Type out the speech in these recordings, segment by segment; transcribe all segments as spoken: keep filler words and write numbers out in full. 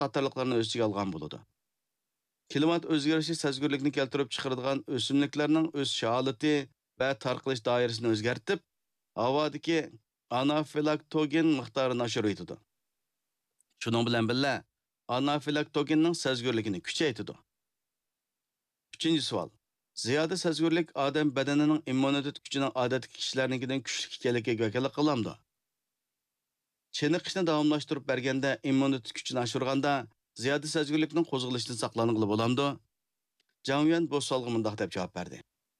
qatorliqlarni o'z ichiga olgan bo'ladi. Klimat o'zgarishi sezgirlikni keltirib chiqaradigan o'simliklarning o'sish holati va tarqalish doirasini o'zgartib, havodagi anafilaktogen miqdorini oshiradi. Shuning bilan birga anafilaktogenning sezgirligini kuchaytiradi. Uchinchi savol. Ziyoda sezgirlik odam badanining immunitet kuchining odatdagi kishilarnikidan kuchli ekanligiga vakolat qilamdi. Chiniqishni davomlashtirib berganda immunitet kuchini oshirganda ziyoda sezgirlikning qo'zg'alishini saqlanig'ili bo'lamdi. Jamiyat bu savolga mundaq deb javob berdi.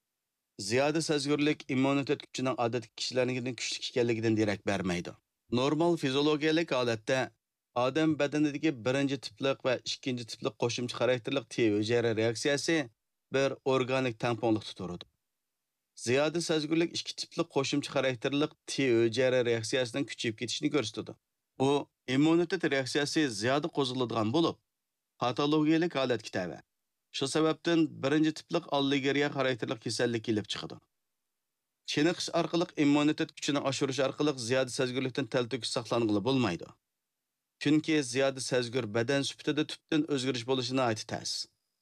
Ziyoda sezgirlik immunitet kuchining odatdagi kishilarnikidan kuchli ekanligidan derak bermaydi. Normal fiziologiyalik holatda odam badanidagi birinchi tiplik va ikkinchi tiplik qo'shimcha xarakterlik T hujayra reaksiyasi bir organik tamponlikda turadi. Ziyoda sezgirlik ikki tiplik qo'shimcha xarakterlik T hujayra reaksiyasining kuchayib ketishini ko'rsatadi. Bu immunitet reaksiyasi ziyoda qo'zg'aladigan bo'lib, patologiyalik holatga tava. Shu sababdan birinchi tiplik alligeriya xarakterlik kasallik kelib chiqadi. Chiniqish orqali immunitet kuchini oshirish orqali ziyoda sezgirlikdan talto'kis saqlanig'ili bo'lmaydi. Chunki ziyoda sezgir badan sifatida tubdan o'zgarish bo'lishini aytamiz.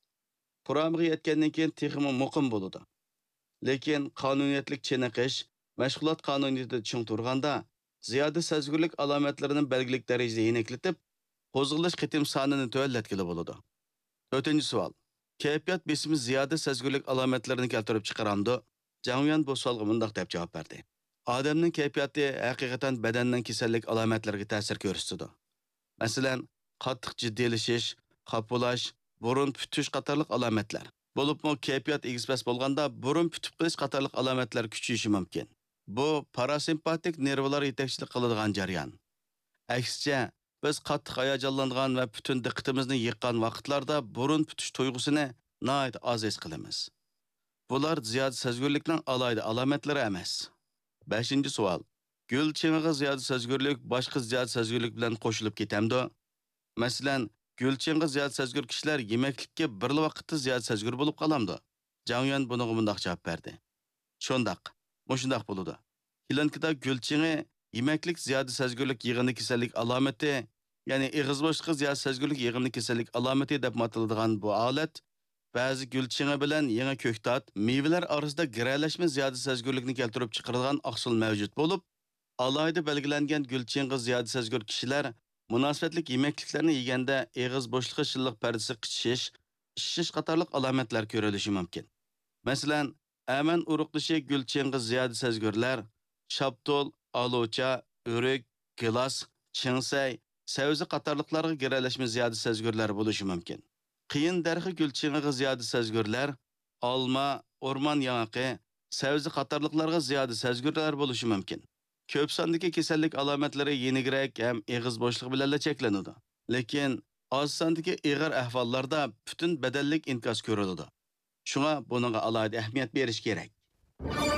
Quramiga yetgandan keyin texmi muqim bo'ladi. Lekin qonuniyatlik chiniqish, mashg'ulot qonuniyatida ching turganda, ziyoda sezgirlik alomatlarini belgilik darajada yeniklatib, qo'zg'alish qitim sonini tuvallatgili bo'ladi. to'rtinchi savol. Kayfiyat besimi ziyoda sezgirlik alomatlarini keltirib chiqaramdi? Jamiyat bu savolga mundaq deb javob berdi. Odamning kayfiyati haqiqatan badanning kasallik alomatlariga ta'sir ko'rsatadi. Masalan, qattiq jiddiylashish, qapulash, burun putish qatorliq alomatlar. Bo'libmi kayfiyat egizpas bo'lganda burun putib qilish qatorliq alomatlar kuchayishi mumkin. Bu parasimpatik nervlar yetakchilik qiladigan jarayon. Aksicha, biz qattiq hayajonlangan va butun diqqatimizni yiqqan vaqtlarda burun putish tuyg'usini nihoyat oz his qilamiz. Bular ziyoda sezgirlikning alohida alomatlari emas. beshinchi savol. Gul chiniga ziyoda sezgirlik boshqa ziyoda sezgirlik bilan qo'shilib ketamdi? Masalan, gul chiniga ziyoda sezgir kishilar yemeklikka bir vaqtda ziyoda sezgir bo'lib qolamdi. Jamiyat bunga mundaq javob berdi. Shundaq, mushundaq bo'ladi. Ilankida gul chini yemeklik ziyoda sezgirlik yig'ini kasallik alomati, ya'ni ig'iz bo'shliqi ziyoda sezgirlik yig'ini kasallik alomati deb ataladigan bu holat ba'zi gul chini bilan yangi ko'ktat, mevalar orasida giralashma ziyoda sezgirlikni keltirib chiqaradigan oqsil mavjud bo'lib, alohida belgilangan gul chiniga ziyoda sezgir kishilar munosabatlik yemekliklarni yeganda ig'iz bo'shliqi shilliq pardasi qichish, shishish qatorliq alomatlar ko'rilishi mumkin. Masalan, aman uruqlishi gul chiniga ziyoda sezgirlar shaptol, alocha, o'rik, gilos, chingsay, savzi qatorliqlarga giralashma ziyoda sezgirlar bo'lishi mumkin. Qiyin darxi gul chiniga ziyoda sezgirlar olma, o'rmon yong'oqi, savzi qatorliqlarga ziyoda sezgirlar bo'lishi mumkin. Ko'p sondagi kasallik alomatlari yengilroq ham ig'iz bo'shlig'i bilan cheklanadi. Lekin oz sondagi ig'ir ahvollarda butun badanlik inkas ko'riladi. Shunga buningga alohida ahamiyat berish kerak.